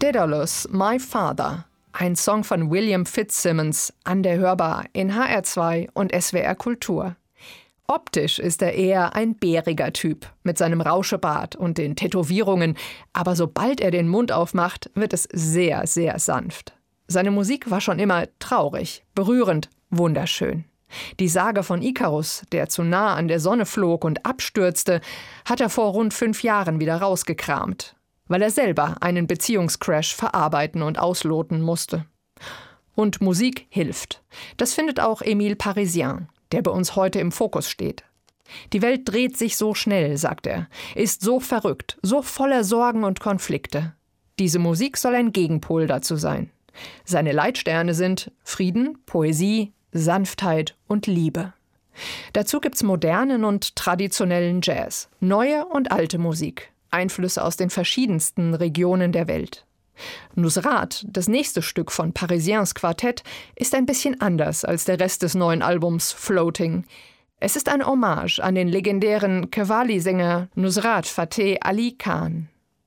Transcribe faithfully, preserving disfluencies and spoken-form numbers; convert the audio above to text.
Daedalus, My Father. Ein Song von William Fitzsimmons, an der hörbar in H R zwei und S W R Kultur. Optisch ist er eher ein bäriger Typ mit seinem Rauschebart und den Tätowierungen, aber sobald er den Mund aufmacht, wird es sehr, sehr sanft. Seine Musik war schon immer traurig, berührend, wunderschön. Die Sage von Ikarus, der zu nah an der Sonne flog und abstürzte, hat er vor rund fünf Jahren wieder rausgekramt, weil er selber einen Beziehungscrash verarbeiten und ausloten musste. Und Musik hilft. Das findet auch Emile Parisien, der bei uns heute im Fokus steht. Die Welt dreht sich so schnell, sagt er, ist so verrückt, so voller Sorgen und Konflikte. Diese Musik soll ein Gegenpol dazu sein. Seine Leitsterne sind Frieden, Poesie, Sanftheit und Liebe. Dazu gibt's modernen und traditionellen Jazz, neue und alte Musik, Einflüsse aus den verschiedensten Regionen der Welt. Nusrat, das nächste Stück von Parisiens Quartett, ist ein bisschen anders als der Rest des neuen Albums Floating. Es ist eine Hommage an den legendären Qawwali-Sänger Nusrat Fateh Ali Khan.